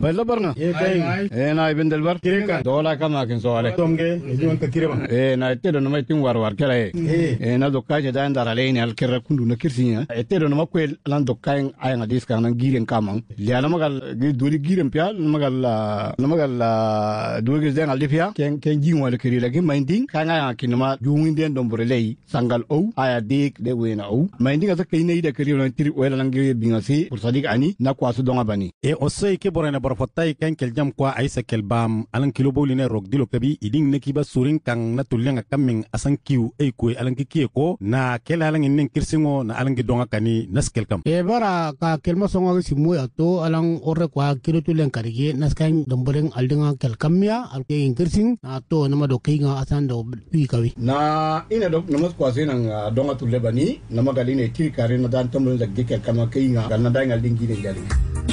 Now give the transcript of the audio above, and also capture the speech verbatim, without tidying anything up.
balla barna e kai e na ibn dalbar kireka dola kama kin so ale tomge e diwan ka kireba e na te do no mai tin war war kala e e na do kaje da ndara le ni al kirra kundu na kirsinya e te do no makwe lan do kain ay nga dis kan giren kamang liana magal gi doli giren pia magal na magal do gi zen al difia ken ken jingwa le kiri la gi minding ka nga kinama jungin den do bore lei sangal o aya dik de wena o minding asa kayne ida kiri no tiri wala langi bingasi pour sadik ani na kwasu donga bani e osay ke borena borfotay kan kel jam kwa aysa kel bam alan kilo boline rok dilo kabi iding ne kiba surin kan na tulenga kamin asan kiu e ko alan ki ko na kel alan nen kirsingo na alan gi donga kani naskel kam e bara ka kelma songa si moya to alan orre kwa kilo tulen karige naskan domboreng aldinga kel kamya al ke kirsin na to na mado kinga asan do pi kawi na ina do namas kwase nan donga tulle bani na magaline tiri kare na dan tamul da dikel kama kinga na dangal dingi de jali